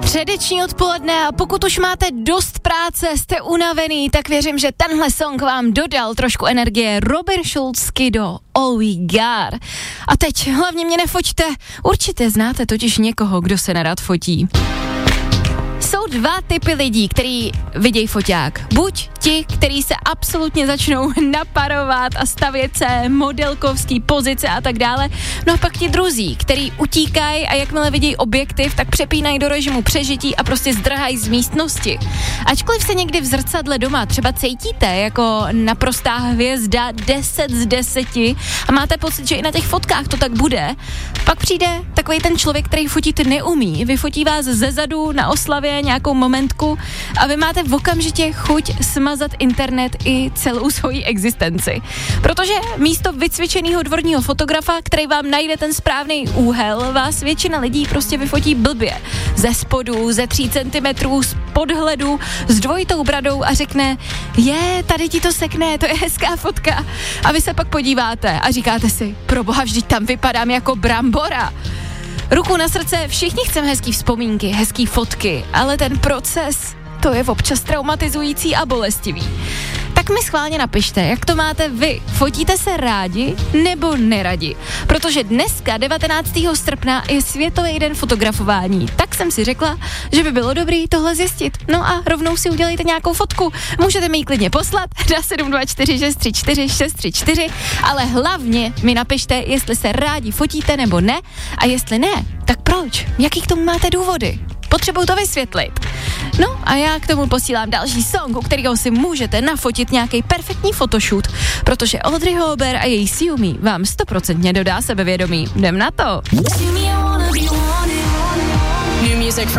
Středeční odpoledne a pokud už máte dost práce, jste unavený, tak věřím, že tenhle song vám dodal trošku energie. Robin Schulz, Kiddo, All We Got. A teď hlavně mě nefoťte, určitě znáte totiž někoho, kdo se nerad fotí. Jsou dva typy lidí, který vidějí foťák. Buď ti, kteří se absolutně začnou naparovat a stavět se modelkovský pozice a tak dále. No a pak ti druzí, který utíkají a jakmile vidějí objektiv, tak přepínají do režimu přežití a prostě zdrhají z místnosti. Ačkoliv se někdy v zrcadle doma třeba cítíte jako naprostá hvězda 10 z 10 a máte pocit, že i na těch fotkách to tak bude, pak přijde takový ten člověk, který fotit neumí, vyfotí vás zezadu na oslavě nějakou momentku a vy máte v okamžitě chuť smazat internet i celou svoji existenci. Protože místo vycvičeného dvorního fotografa, který vám najde ten správný úhel, vás většina lidí prostě vyfotí blbě. Ze spodu, ze 3 cm, z podhledu, s dvojitou bradou a řekne, tady ti to sekne, to je hezká fotka. A vy se pak podíváte a říkáte si, proboha, vždyť tam vypadám jako brambora. Ruku na srdce, všichni chceme hezký vzpomínky, hezký fotky, ale ten proces, to je občas traumatizující a bolestivý. Tak mi schválně napište, jak to máte vy. Fotíte se rádi nebo neradi? Protože dneska, 19. srpna, je Světový den fotografování. Tak jsem si řekla, že by bylo dobrý tohle zjistit. No a rovnou si udělejte nějakou fotku. Můžete mi ji klidně poslat na 724 634 634, ale hlavně mi napište, jestli se rádi fotíte nebo ne, a jestli ne, tak proč? Jaký k tomu máte důvody? Potřebuju to vysvětlit. No a já k tomu posílám další song, u kterého si můžete nafotit nějaký perfektní photoshoot, protože Audrey Hopper a její See You Me vám 100% dodá sebevědomí. Jdem na to.